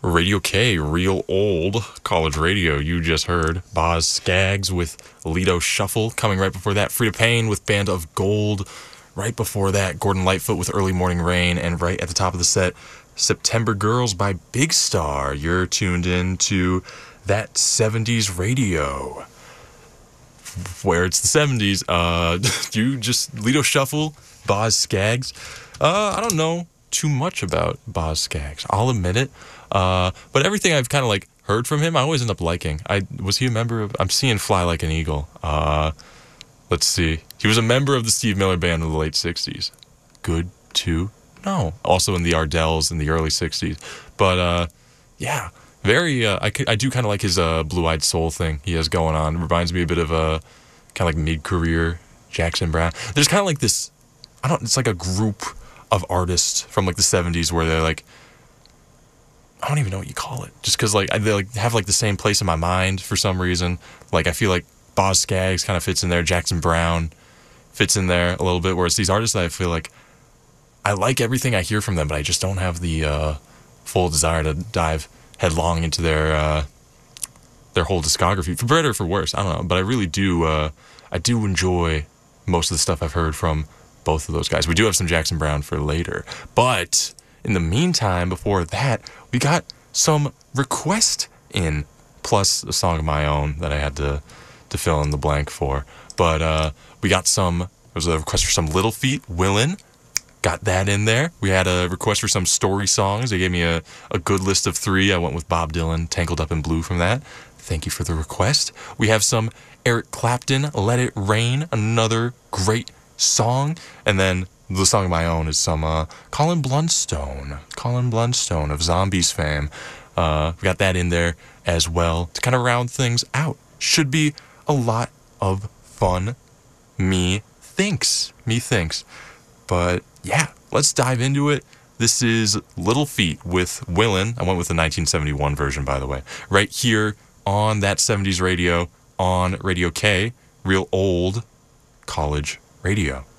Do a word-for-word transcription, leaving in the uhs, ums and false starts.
Radio K, real old college radio. You just heard Boz Scaggs with Lido Shuffle. Coming right before that, Frida Payne with Band of Gold. Right before that, Gordon Lightfoot with Early Morning Rain. And right at the top of the set, September Girls by Big Star. You're tuned in to that seventies radio. Where it's the seventies. Uh, you just, Lido Shuffle, Boz Scaggs. Uh, I don't know too much about Boz Scaggs. I'll admit it. Uh, but everything I've kind of like heard from him, I always end up liking. I was he a member of? I'm seeing Fly Like an Eagle. Uh, let's see. He was a member of the Steve Miller Band in the late sixties. Good to know. Also in the Ardells in the early sixties. But uh, yeah, very. Uh, I I do kind of like his uh, blue-eyed soul thing he has going on. It reminds me a bit of a kind of like mid-career Jackson Browne. There's kind of like this. I don't. It's like a group of artists from like the seventies where they're like. I don't even know what you call it. Just because like they like have like the same place in my mind for some reason. Like I feel like Boz Scaggs kind of fits in there. Jackson Browne fits in there a little bit. Whereas these artists that I feel like I like everything I hear from them, but I just don't have the uh, full desire to dive headlong into their uh, their whole discography, for better or for worse. I don't know, but I really do. Uh, I do enjoy most of the stuff I've heard from both of those guys. We do have some Jackson Browne for later, but. In the meantime, before that, we got some request in, plus a song of my own that I had to to fill in the blank for. But uh, we got some, there was a request for some Little Feat, Willin', got that in there. We had a request for some story songs. They gave me a, a good list of three. I went with Bob Dylan, Tangled Up in Blue from that. Thank you for the request. We have some Eric Clapton, Let It Rain, another great song. And then the song of my own is some uh, Colin Blunstone. Colin Blunstone of Zombies fame. Uh, we got that in there as well to kind of round things out. Should be a lot of fun. Me thinks. Me thinks. But yeah, let's dive into it. This is Little Feat with Willin'. I went with the nineteen seventy-one version, by the way. Right here on that seventies radio on Radio K. Real old college radio.